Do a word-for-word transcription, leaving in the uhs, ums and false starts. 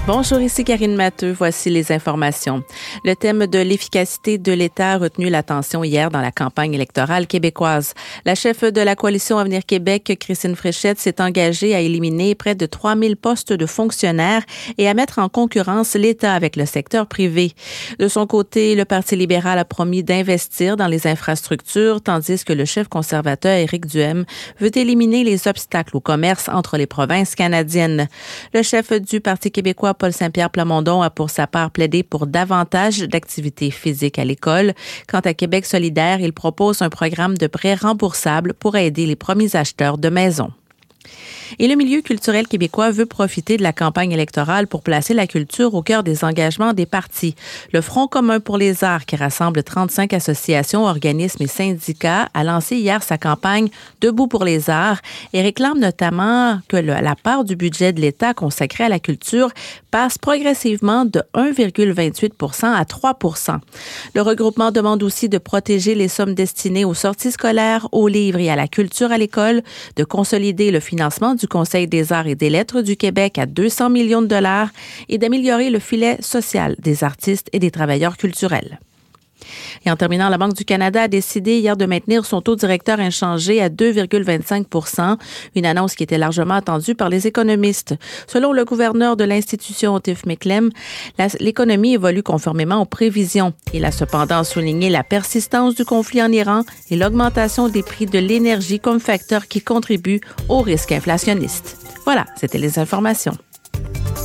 Bonjour, ici Karine Matteux. Voici les informations. Le thème de l'efficacité de l'État a retenu l'attention hier dans la campagne électorale québécoise. La chef de la coalition Avenir Québec, Christine Fréchette, s'est engagée à éliminer près de trois mille postes de fonctionnaires et à mettre en concurrence l'État avec le secteur privé. De son côté, le Parti libéral a promis d'investir dans les infrastructures, tandis que le chef conservateur Éric Duhem veut éliminer les obstacles au commerce entre les provinces canadiennes. Le chef du Parti québécois, Paul Saint-Pierre Plamondon, a pour sa part plaidé pour davantage d'activités physiques à l'école. Quant à Québec solidaire, il propose un programme de prêts remboursables pour aider les premiers acheteurs de maisons. Et le milieu culturel québécois veut profiter de la campagne électorale pour placer la culture au cœur des engagements des partis. Le Front commun pour les arts, qui rassemble trente-cinq associations, organismes et syndicats, a lancé hier sa campagne Debout pour les arts et réclame notamment que le, la part du budget de l'État consacrée à la culture passe progressivement de un virgule vingt-huit pour cent à trois pour cent. Le regroupement demande aussi de protéger les sommes destinées aux sorties scolaires, aux livres et à la culture à l'école, de consolider le financement du Conseil des arts et des lettres du Québec à deux cents millions de dollars et d'améliorer le filet social des artistes et des travailleurs culturels. Et en terminant, la Banque du Canada a décidé hier de maintenir son taux directeur inchangé à deux virgule vingt-cinq pour cent, une annonce qui était largement attendue par les économistes. Selon le gouverneur de l'institution, Tiff Macklem, la, l'économie évolue conformément aux prévisions. Il a cependant souligné la persistance du conflit en Iran et l'augmentation des prix de l'énergie comme facteur qui contribue au risque inflationniste. Voilà, c'était les informations.